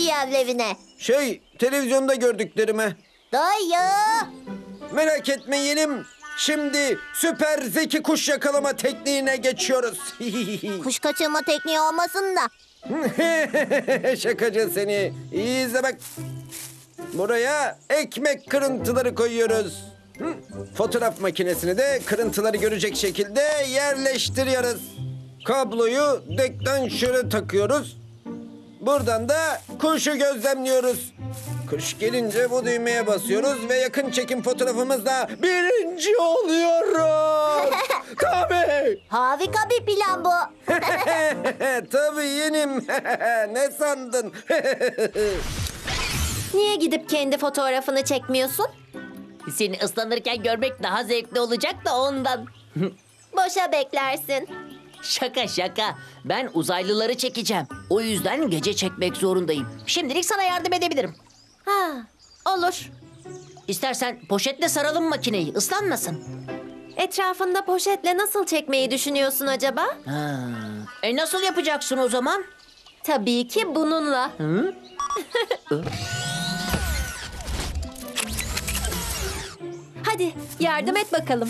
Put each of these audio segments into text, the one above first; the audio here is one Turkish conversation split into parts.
diğerlerine? Televizyonda gördüklerime. Dayı. Merak etme yeğenim. Şimdi süper zeki kuş yakalama tekniğine geçiyoruz. Kuş kaçırma tekniği olmasın da. Şakacı seni. İyi izle bak. Buraya ekmek kırıntıları koyuyoruz. Fotoğraf makinesini de kırıntıları görecek şekilde yerleştiriyoruz. Kabloyu deklanşöre takıyoruz. Buradan da kuşu gözlemliyoruz. Kuş gelince bu düğmeye basıyoruz ve yakın çekim fotoğrafımızla birinci oluyoruz. Tabii. Harika bir plan bu. Tabii yeğenim. Ne sandın? Niye gidip kendi fotoğrafını çekmiyorsun? Seni ıslanırken görmek daha zevkli olacak da ondan. Boşa beklersin. Şaka şaka. Ben uzaylıları çekeceğim. O yüzden gece çekmek zorundayım. Şimdilik sana yardım edebilirim. Ha, olur. İstersen poşetle saralım makineyi, ıslanmasın. Etrafında poşetle nasıl çekmeyi düşünüyorsun acaba? Nasıl yapacaksın o zaman? Tabii ki bununla. Hadi yardım et bakalım.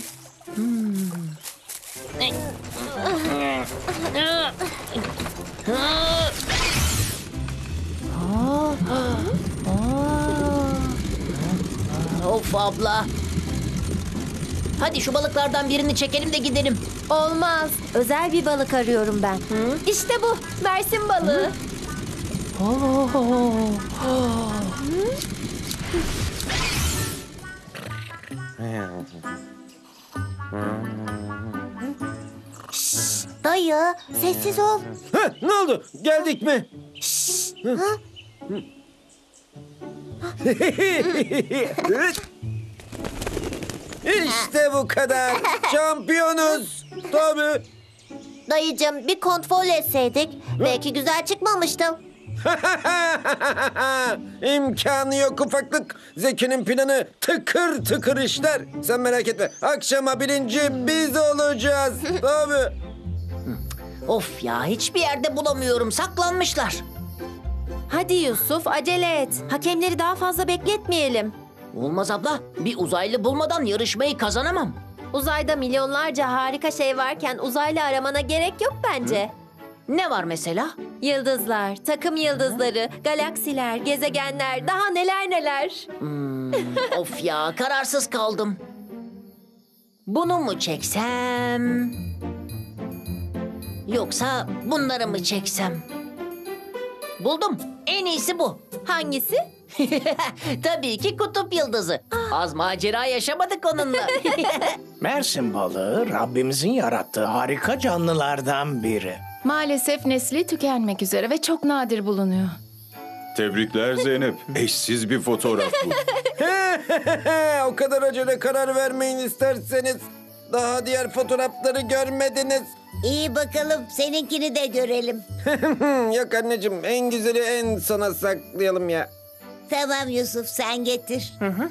Of abla. Hadi şu balıklardan birini çekelim de gidelim. Olmaz. Özel bir balık arıyorum ben. İşte bu. Mersin balığı. Dayı sessiz ol. Ne oldu? Geldik mi? İşte bu kadar. Şampiyonuz. Tabii. Dayıcığım bir kontrol etseydik. Belki güzel çıkmamıştım. İmkanı yok ufaklık. Zeki'nin planı tıkır tıkır işler. Sen merak etme. Akşama birinci biz olacağız. Tabii. Of ya, hiçbir yerde bulamıyorum. Saklanmışlar. Hadi Yusuf acele et. Hakemleri daha fazla bekletmeyelim. Olmaz abla. Bir uzaylı bulmadan yarışmayı kazanamam. Uzayda milyonlarca harika şey varken uzaylı aramana gerek yok bence. Ne var mesela? Yıldızlar, takım yıldızları, galaksiler, gezegenler, daha neler neler. Of ya, kararsız kaldım. Bunu mu çeksem? Yoksa bunları mı çeksem? Buldum. En iyisi bu. Hangisi? Tabii ki kutup yıldızı. Az macera yaşamadık onunla. Mersin balığı Rabbimizin yarattığı harika canlılardan biri. Maalesef nesli tükenmek üzere ve çok nadir bulunuyor. Tebrikler Zeynep. Eşsiz bir fotoğraf bu. O kadar acele karar vermeyin isterseniz. Daha diğer fotoğrafları görmediniz. İyi bakalım seninkini de görelim. Yok anneciğim, en güzeli en sona saklayalım ya. Tamam Yusuf sen getir.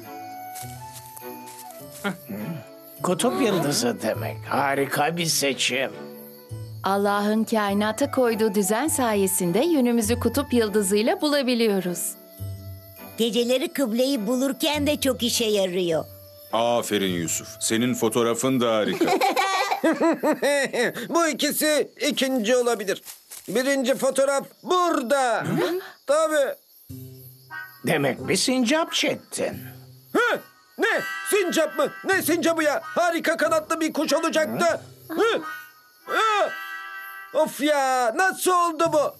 Kutup yıldızı demek. Harika bir seçim. Allah'ın kainata koyduğu düzen sayesinde yönümüzü kutup yıldızıyla bulabiliyoruz. Geceleri kıbleyi bulurken de çok işe yarıyor. Aferin Yusuf. Senin fotoğrafın da harika. Bu ikisi ikinci olabilir. Birinci fotoğraf burada. Tabii. Demek bir sincap çektin. Hı? Ne? Sincap mı? Ne sincapı ya? Harika kanatlı bir kuş olacaktı. Hı? Hı? Of ya, nasıl oldu bu?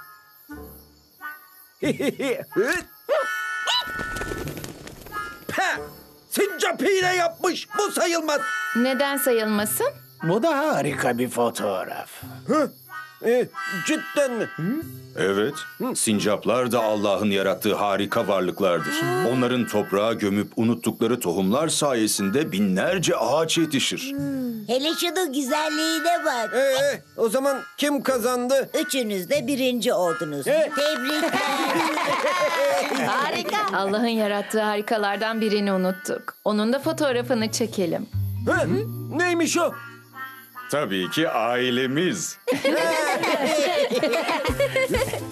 Peh! Sincap hile yapmış. Bu sayılmaz. Neden sayılmasın? Bu da harika bir fotoğraf. Cidden mi? Evet, sincaplar da Allah'ın yarattığı harika varlıklardır. Onların toprağa gömüp unuttukları tohumlar sayesinde binlerce ağaç yetişir. Hele şunun güzelliğine bak. O zaman kim kazandı? Üçünüz de birinci oldunuz. Tebrikler. Harika. Allah'ın yarattığı harikalardan birini unuttuk. Onun da fotoğrafını çekelim. Hı? Neymiş o? Tabii ki ailemiz.